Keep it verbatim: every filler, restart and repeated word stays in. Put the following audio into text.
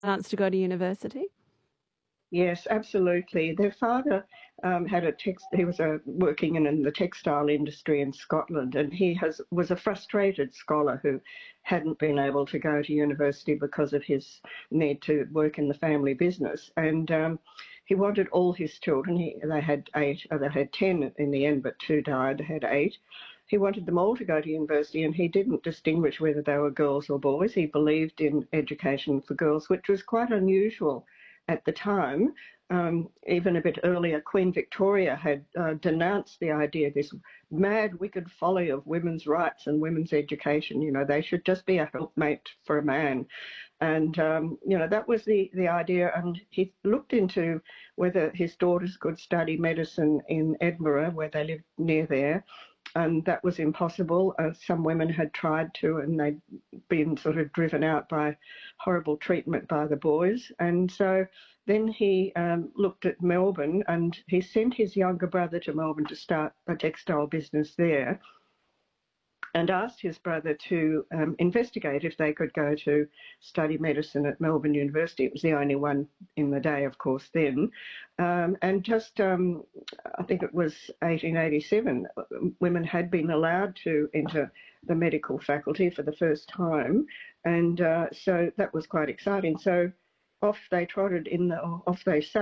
chance to go to university? Yes, absolutely. Their father um, had a text. He was a, working in, in the textile industry in Scotland, and he has was a frustrated scholar who hadn't been able to go to university because of his need to work in the family business. And um, he wanted all his children. He, they had eight. Or they had ten in the end, but two died. They had eight. He wanted them all to go to university, and he didn't distinguish whether they were girls or boys. He believed in education for girls, which was quite unusual at the time. Um, even a bit earlier, Queen Victoria had uh, denounced the idea, this mad, wicked folly of women's rights and women's education. You know, they should just be a helpmate for a man. And, um, you know, that was the, the idea. And he looked into whether his daughters could study medicine in Edinburgh, where they lived near there. And that was impossible. Uh, some women had tried to, and they'd been sort of driven out by horrible treatment by the boys. And so then he um, looked at Melbourne, and he sent his younger brother to Melbourne to start a textile business there, and asked his brother to um, investigate if they could go to study medicine at Melbourne University. It was the only one in the day, of course, then. Um, and just, um, I think it was eighteen eighty-seven, women had been allowed to enter the medical faculty for the first time. And uh, so that was quite exciting. So off they trotted in the, off they